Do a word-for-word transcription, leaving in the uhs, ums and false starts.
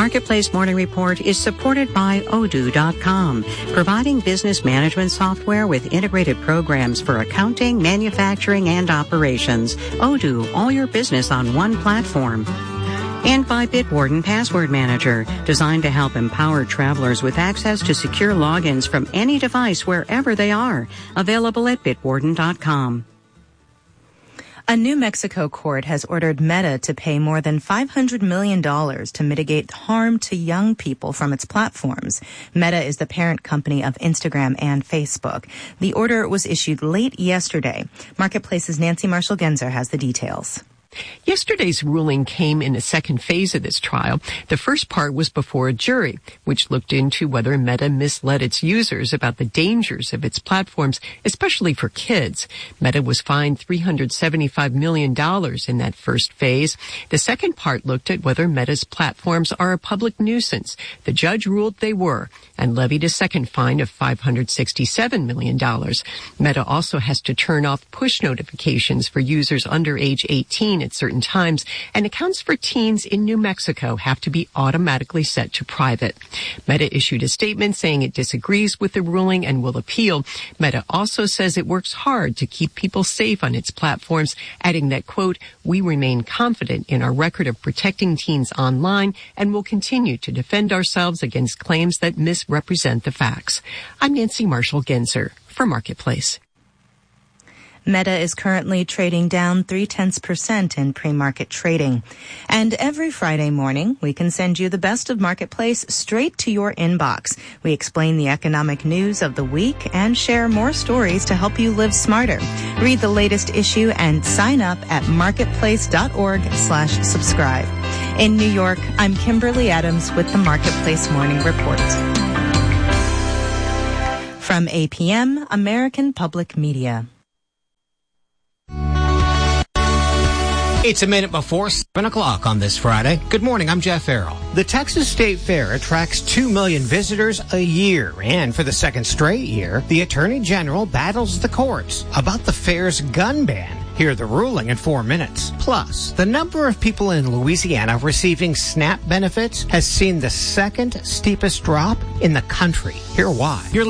Marketplace Morning Report is supported by Odoo dot com, providing business management software with integrated programs for accounting, manufacturing, and operations. Odoo, all your business on one platform. And by Bitwarden Password Manager, designed to help empower travelers with access to secure logins from any device wherever they are. Available at Bitwarden dot com. A New Mexico court has ordered Meta to pay more than five hundred million dollars to mitigate harm to young people from its platforms. Meta is the parent company of Instagram and Facebook. The order was issued late yesterday. Marketplace's Nancy Marshall-Genzer has the details. Yesterday's ruling came in the second phase of this trial. The first part was before a jury, which looked into whether Meta misled its users about the dangers of its platforms, especially for kids. Meta was fined three hundred seventy-five million dollars in that first phase. The second part looked at whether Meta's platforms are a public nuisance. The judge ruled they were and levied a second fine of five hundred sixty-seven million dollars. Meta also has to turn off push notifications for users under age eighteen at certain times, and accounts for teens in New Mexico have to be automatically set to private. Meta issued a statement saying it disagrees with the ruling and will appeal. Meta also says it works hard to keep people safe on its platforms, adding that, quote, "We remain confident in our record of protecting teens online and will continue to defend ourselves against claims that misrepresent the facts." I'm Nancy Marshall-Genzer for Marketplace. Meta is currently trading down three-tenths percent in pre-market trading. And every Friday morning, we can send you the best of Marketplace straight to your inbox. We explain the economic news of the week and share more stories to help you live smarter. Read the latest issue and sign up at marketplace.org slash subscribe. In New York, I'm Kimberly Adams with the Marketplace Morning Report. From A P M, American Public Media. It's a minute before seven o'clock on this Friday. Good morning, I'm Jeff Farrell. The Texas State Fair attracts two million visitors a year, and for the second straight year, the Attorney General battles the courts about the fair's gun ban. Hear the ruling in four minutes. Plus, the number of people in Louisiana receiving SNAP benefits has seen the second steepest drop in the country. Hear why. You're